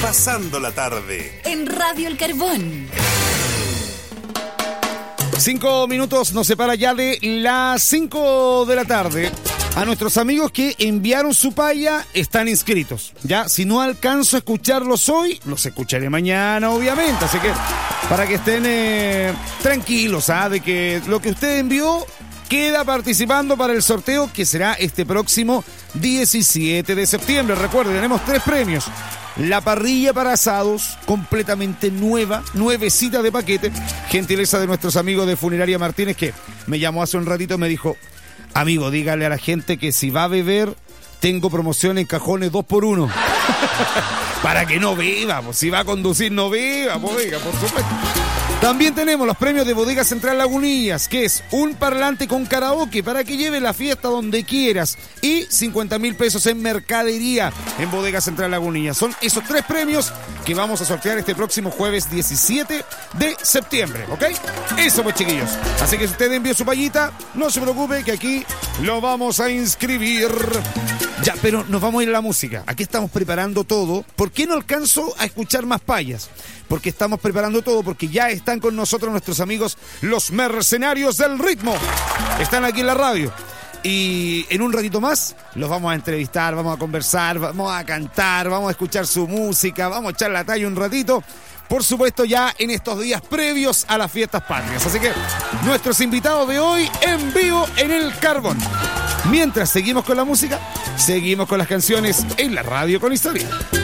Pasando la tarde en Radio El Carbón. 5 minutos nos separa ya de las 5 de la tarde. A nuestros amigos que enviaron su paya están inscritos. Ya, si no alcanzo a escucharlos hoy, los escucharé mañana, obviamente. Así que para que estén tranquilos, de que lo que usted envió queda participando para el sorteo que será este próximo 17 de septiembre. Recuerden, tenemos 3 premios. La parrilla para asados, completamente nueva, nuevecita de paquete. Gentileza de nuestros amigos de Funeraria Martínez, que me llamó hace un ratito y me dijo: amigo, dígale a la gente que si va a beber, tengo promoción en cajones 2x1. Para que no beba, pues si va a conducir no beba, pues oiga, por supuesto. También tenemos los premios de Bodega Central Lagunillas, que es un parlante con karaoke para que lleve la fiesta donde quieras, y 50.000 pesos en mercadería en Bodega Central Lagunillas. Son esos 3 premios que vamos a sortear este próximo jueves 17 de septiembre, ¿ok? Eso pues, chiquillos. Así que si usted envió su payita, no se preocupe que aquí lo vamos a inscribir. Ya, pero nos vamos a ir a la música. Aquí estamos preparando todo. ¿Por qué no alcanzo a escuchar más payas? Porque estamos preparando todo, porque ya están con nosotros nuestros amigos los Mercenarios del Ritmo. Están aquí en la radio. Y en un ratito más los vamos a entrevistar, vamos a conversar, vamos a cantar, vamos a escuchar su música, vamos a echar la talla un ratito. Por supuesto, ya en estos días previos a las fiestas patrias. Así que nuestros invitados de hoy en vivo en El Carbón. Mientras seguimos con la música, seguimos con las canciones en la radio con historia.